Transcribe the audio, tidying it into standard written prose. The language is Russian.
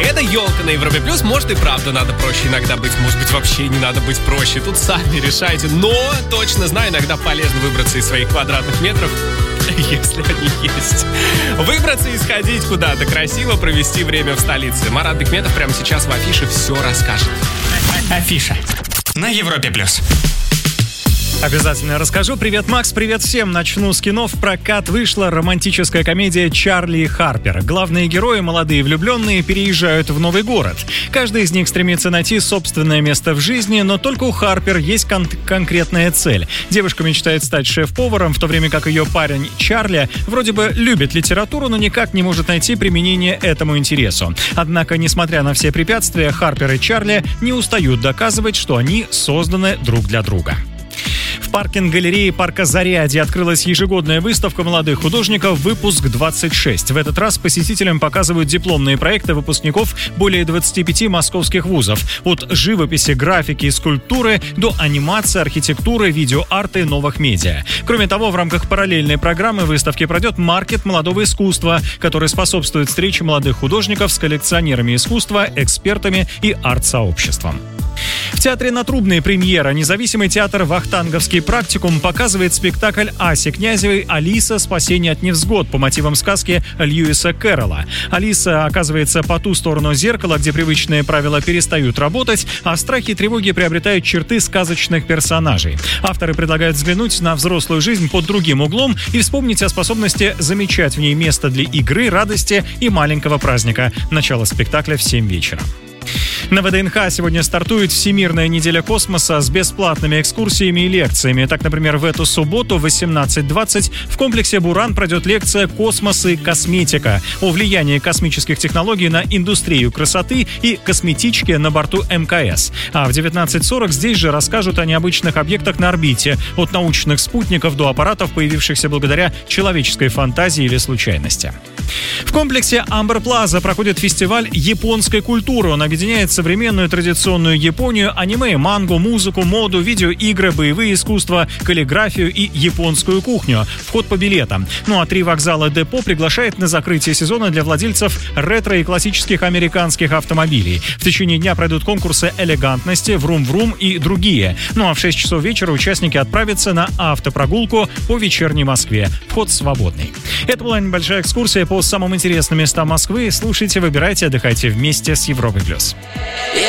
Это елка на Европе Плюс. Может и правда надо проще иногда быть, может быть вообще не надо быть проще. Тут сами решайте. Но точно знаю, иногда полезно выбраться из своих квадратных метров, если они есть. Выбраться и сходить куда-то красиво, провести время в столице. Марат Бекметов прямо сейчас в афише все расскажет. Афиша на Европе Плюс. Обязательно расскажу. Привет, Макс, привет всем. Начну с кино. В прокат вышла романтическая комедия «Чарли и Харпер». Главные герои, молодые влюбленные, переезжают в новый город. Каждый из них стремится найти собственное место в жизни, но только у Харпер есть конкретная цель. Девушка мечтает стать шеф-поваром, в то время как ее парень Чарли вроде бы любит литературу, но никак не может найти применение этому интересу. Однако, несмотря на все препятствия, Харпер и Чарли не устают доказывать, что они созданы друг для друга. В паркинг-галерее парка Зарядье открылась ежегодная выставка молодых художников «Выпуск-26». В этот раз посетителям показывают дипломные проекты выпускников более 25 московских вузов. От живописи, графики и скульптуры до анимации, архитектуры, видеоарта и новых медиа. Кроме того, в рамках параллельной программы выставки пройдет маркет молодого искусства, который способствует встрече молодых художников с коллекционерами искусства, экспертами и арт-сообществом. В театре на Трубной премьера. Независимый театр «Вахтанговский практикум» показывает спектакль Аси Князевой «Алиса. Спасение от невзгод» по мотивам сказки Льюиса Кэрролла. Алиса оказывается по ту сторону зеркала, где привычные правила перестают работать, а страхи и тревоги приобретают черты сказочных персонажей. Авторы предлагают взглянуть на взрослую жизнь под другим углом и вспомнить о способности замечать в ней место для игры, радости и маленького праздника. Начало спектакля в 7 вечера. На ВДНХ сегодня стартует Всемирная неделя космоса с бесплатными экскурсиями и лекциями. Так, например, в эту субботу в 18:20 в комплексе «Буран» пройдет лекция «Космос и косметика» о влиянии космических технологий на индустрию красоты и косметички на борту МКС. А в 19:40 здесь же расскажут о необычных объектах на орбите, от научных спутников до аппаратов, появившихся благодаря человеческой фантазии или случайности. В комплексе Амбер Плаза проходит фестиваль японской культуры. Он объединяет современную традиционную Японию, аниме, мангу, музыку, моду, видеоигры, боевые искусства, каллиграфию и японскую кухню. Вход по билетам. Ну а 3 вокзала депо приглашает на закрытие сезона для владельцев ретро и классических американских автомобилей. В течение дня пройдут конкурсы элегантности, врум-врум и другие. Ну а в 6 часов вечера участники отправятся на автопрогулку по вечерней Москве. Вход свободный. Это была небольшая экскурсия по самым интересным местам Москвы. Слушайте, выбирайте, отдыхайте вместе с Европой+.